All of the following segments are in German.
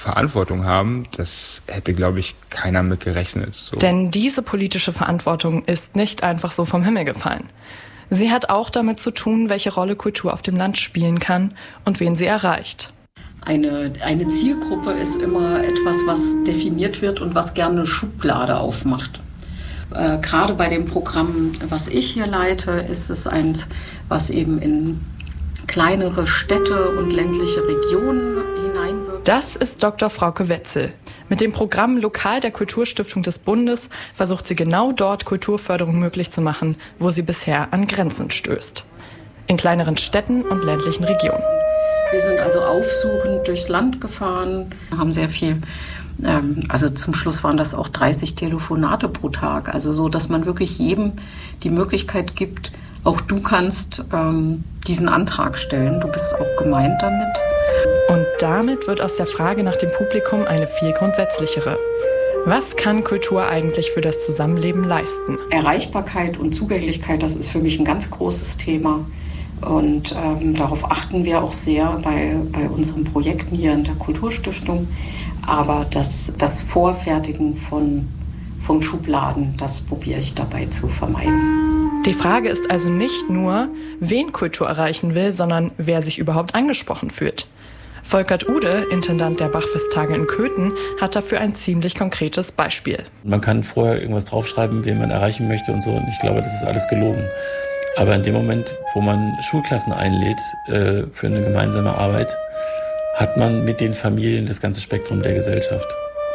Verantwortung haben, das hätte, glaube ich, keiner mit gerechnet. So. Denn diese politische Verantwortung ist nicht einfach so vom Himmel gefallen. Sie hat auch damit zu tun, welche Rolle Kultur auf dem Land spielen kann und wen sie erreicht. Eine Zielgruppe ist immer etwas, was definiert wird und was gerne eine Schublade aufmacht. Gerade bei dem Programm, was ich hier leite, ist es eins, was eben in kleinere Städte und ländliche Regionen hineinwirkt. Das ist Dr. Frauke Wetzel. Mit dem Programm Lokal der Kulturstiftung des Bundes versucht sie genau dort Kulturförderung möglich zu machen, wo sie bisher an Grenzen stößt. In kleineren Städten und ländlichen Regionen. Wir sind also aufsuchend durchs Land gefahren, haben sehr viel, also zum Schluss waren das auch 30 Telefonate pro Tag. Also so, dass man wirklich jedem die Möglichkeit gibt, auch du kannst diesen Antrag stellen, du bist auch gemeint damit. Und damit wird aus der Frage nach dem Publikum eine viel grundsätzlichere. Was kann Kultur eigentlich für das Zusammenleben leisten? Erreichbarkeit und Zugänglichkeit, das ist für mich ein ganz großes Thema. Und darauf achten wir auch sehr bei unseren Projekten hier in der Kulturstiftung. Aber das Vorfertigen von Schubladen, das probiere ich dabei zu vermeiden. Die Frage ist also nicht nur, wen Kultur erreichen will, sondern wer sich überhaupt angesprochen fühlt. Volkert Ude, Intendant der Bachfesttage in Köthen, hat dafür ein ziemlich konkretes Beispiel. Man kann vorher irgendwas draufschreiben, wen man erreichen möchte und so. Und ich glaube, das ist alles gelogen. Aber in dem Moment, wo man Schulklassen einlädt für eine gemeinsame Arbeit, hat man mit den Familien das ganze Spektrum der Gesellschaft.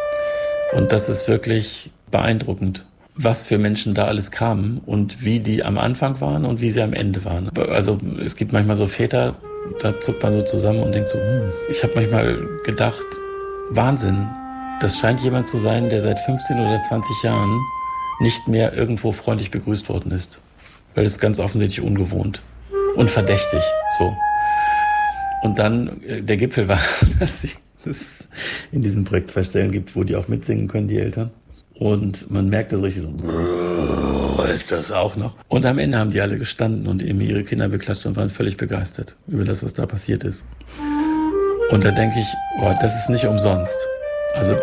Und das ist wirklich beeindruckend, was für Menschen da alles kamen und wie die am Anfang waren und wie sie am Ende waren. Also es gibt manchmal so Väter, da zuckt man so zusammen und denkt so, ich habe manchmal gedacht, Wahnsinn, das scheint jemand zu sein, der seit 15 oder 20 Jahren nicht mehr irgendwo freundlich begrüßt worden ist. Weil es ganz offensichtlich ungewohnt und verdächtig, so. Und dann, der Gipfel war, dass es in diesem Projekt 2 Stellen gibt, wo die auch mitsingen können, die Eltern. Und man merkt das richtig so, ist das auch noch? Und am Ende haben die alle gestanden und eben ihre Kinder beklatscht und waren völlig begeistert über das, was da passiert ist. Und da denke ich, das ist nicht umsonst. Also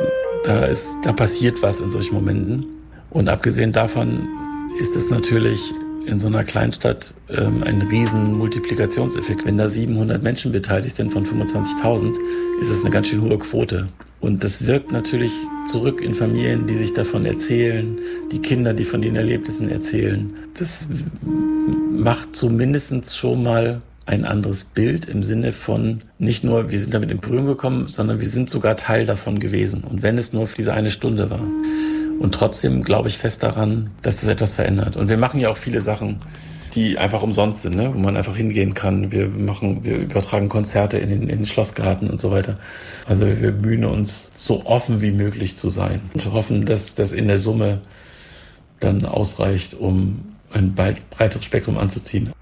da passiert was in solchen Momenten. Und abgesehen davon ist es natürlich in so einer Kleinstadt ein riesen Multiplikationseffekt. Wenn da 700 Menschen beteiligt sind von 25.000, ist das eine ganz schön hohe Quote. Und das wirkt natürlich zurück in Familien, die sich davon erzählen, die Kinder, die von den Erlebnissen erzählen. Das macht zumindest schon mal ein anderes Bild im Sinne von nicht nur, wir sind damit in Berührung gekommen, sondern wir sind sogar Teil davon gewesen. Und wenn es nur für diese eine Stunde war. Und trotzdem glaube ich fest daran, dass das etwas verändert. Und wir machen ja auch viele Sachen, die einfach umsonst sind, ne? Wo man einfach hingehen kann. Wir übertragen Konzerte in den Schlossgarten und so weiter. Also wir bemühen uns, so offen wie möglich zu sein und hoffen, dass das in der Summe dann ausreicht, um ein breiteres Spektrum anzuziehen.